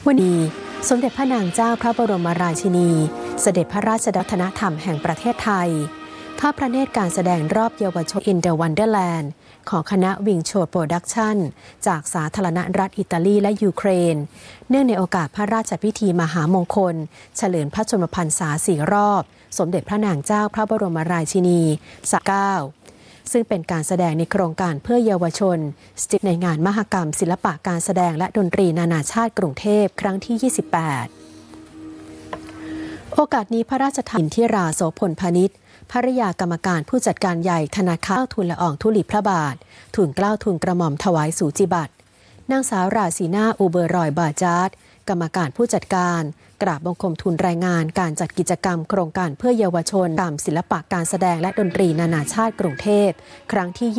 วันนี้สมเด็จพระนางเจ้าพระบรมราชินีเสด็จพระราชวัฒนธรรมแห่งประเทศไทยทอดพระเนตรการแสดงรอบเยาวชน In the Wonderland ของคณะวิงโชดโปรดักชั่นจากสาธารณรัฐอิตาลีและยูเครนเนื่องในโอกาสพระราชพิธีมหามงคลเฉลิมพระชนมพรรษา4 รอบสมเด็จพระนางเจ้าพระบรมราชินี9ซึ่งเป็นการแสดงในโครงการเพื่อเยาวชนในงานมหกรรมศิลปะการแสดงและดนตรีนานาชาติกรุงเทพครั้งที่ 28 โอกาสนี้พระราชทานธิราโสพลพานิชภริยากรรมการผู้จัดการใหญ่ธนาคารทูลละอองธุลีพระบาททูลเกล้าทูลกระหม่อมถวายสูจิบัตรนางสาวราศีนาอูเบอร์รอยบาจาร์ดกรรมการผู้จัดการกราบบังคมทูลรายงานการจัดกิจกรรมโครงการเพื่อเยาวชนตามศิลปะการแสดงและดนตรีนานาชาติกรุงเทพครั้งที่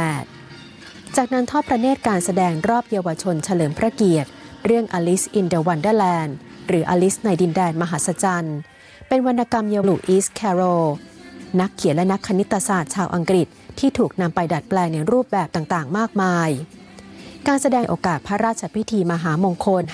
28 จากนั้นทอดพระเนตรการแสดงรอบเยาวชนเฉลิมพระเกียรติเรื่อง Alice in the Wonderland หรือ Alice ในดินแดนมหัศจรรย์เป็นวรรณกรรมเยาวชนลูอิส แคโรลนักเขียนและนักคณิตศาสตร์ชาวอังกฤษที่ถูกนำไปดัดแปลงในรูปแบบต่างๆมากมายการแสดงโอกาสพระราชพิธีมหามงคล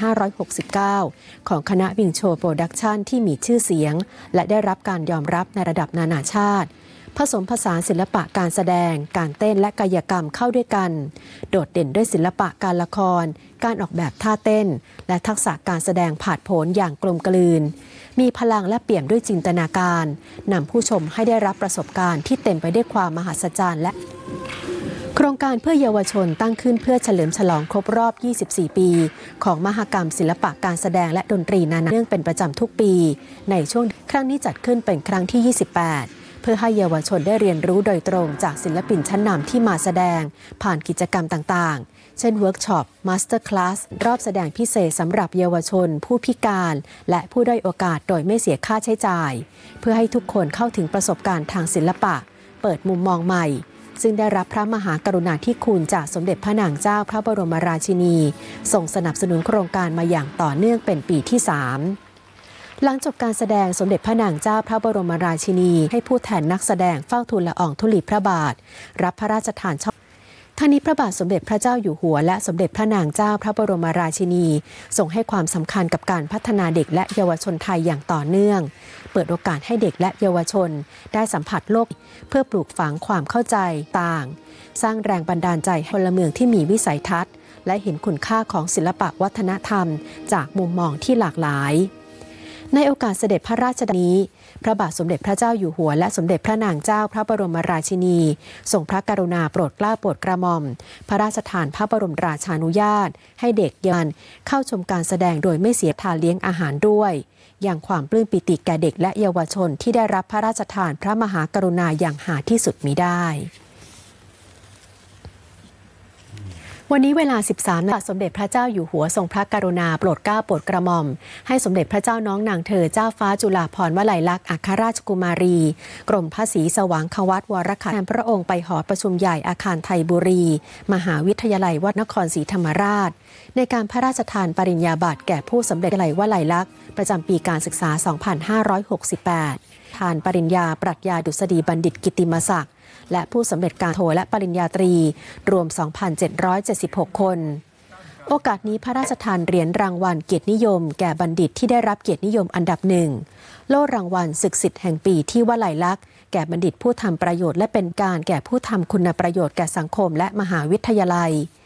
569ของคณะวิงโชโปรดักชั่นที่มีชื่อเสียงและได้รับการยอมรับในระดับนานาชาติผสมผสานศิลปะการแสดงการเต้นและกายกรรมเข้าด้วยกันโดดเด่นด้วยศิลปะการละครการออกแบบท่าเต้นและทักษะการแสดงผาดโผนอย่างกลมกลืนมีพลังและเปี่ยมด้วยจินตนาการนำผู้ชมให้ได้รับประสบการณ์ที่เต็มไปด้วยความมหัศจรรย์และโครงการเพื่อเยาวชนตั้งขึ้นเพื่อเฉลิมฉลองครบรอบ 24 ปีของมหกรรมศิลปะการแสดงและดนตรีนานาเนื่องเป็นประจำทุกปีในช่วงครั้งนี้จัดขึ้นเป็นครั้งที่ 28 เพื่อให้เยาวชนได้เรียนรู้โดยตรงจากศิลปินชั้นนำที่มาแสดงผ่านกิจกรรมต่างๆเช่นเวิร์กช็อปมาสเตอร์คลาสรอบแสดงพิเศษสำหรับเยาวชนผู้พิการและผู้ด้อยโอกาสโดยไม่เสียค่าใช้จ่ายเพื่อให้ทุกคนเข้าถึงประสบการณ์ทางศิลปะเปิดมุมมองใหม่ซึ่งได้รับพระมหากรุณาธิคุณจากสมเด็จพระนางเจ้าพระบรมราชินีส่งสนับสนุนโครงการมาอย่างต่อเนื่องเป็นปีที่ 3หลังจบการแสดงสมเด็จพระนางเจ้าพระบรมราชินีให้ผู้แทนนักแสดงเฝ้าทูลละอองธุลีพระบาทรับพระราชทานช่อทั้งนี้พระบาทสมเด็จพระเจ้าอยู่หัวและสมเด็จพระนางเจ้าพระบรมราชินีทรงให้ความสำคัญกับการพัฒนาเด็กและเยาวชนไทยอย่างต่อเนื่องเปิดโอกาสให้เด็กและเยาวชนได้สัมผัสโลกเพื่อปลูกฝังความเข้าใจต่างสร้างแรงบันดาลใจให้พลเมืองที่มีวิสัยทัศน์และเห็นคุณค่าของศิลปะวัฒนธรรมจากมุมมองที่หลากหลายในโอกาสเสด็จพระราชดำเนินนี้พระบาทสมเด็จพระเจ้าอยู่หัวและสมเด็จพระนางเจ้าพระบรมราชินีทรงพระกรุณาโปรดเกล้าโปรดกระหม่อมพระราชทานพระบรมราชานุญาตให้เด็กเยาวชนเข้าชมการแสดงโดยไม่เสียค่าเลี้ยงอาหารด้วยอย่างความปลื้มปิติแก่เด็กและเยาวชนที่ได้รับพระราชทานพระมหากรุณาอย่างหาที่สุดมิได้วันนี้เวลา 13 นาฬิกาสมเด็จพระเจ้าอยู่หัวทรงพระกรุณาโปรดเกล้าโปรดกระหม่อมให้สมเด็จพระเจ้าน้องนางเธอเจ้าฟ้าจุฬาภรณ์วลัยลักษณ์อัครราชกุมารีกรมพระศรีสว่างควัตวรคัตแทนพระองค์ไปหอประชุมใหญ่อาคารไทยบุรีมหาวิทยาลัยวัดนครศรีธรรมราชในการพระราชทานปริญญาบัตรแก่ผู้สำเร็จวิทยาลัยวลัยลักษณ์ประจำปีการศึกษา 2568 ทานปริญญาปรัชญาดุษฎีบัณฑิตกิตติมศักดิ์และผู้สำเร็จการโทและปริญญาตรีรวม 2,776 คนโอกาสนี้พระราชทานเหรียญรางวัลเกียรตินิยมแก่บัณฑิตที่ได้รับเกียรตินิยมอันดับหนึ่งโล่รางวัลศึกษิษย์แห่งปีที่วลัยลักษณ์แก่บัณฑิตผู้ทำประโยชน์และเป็นการแก่ผู้ทำคุณประโยชน์แก่สังคมและมหาวิทยาลัย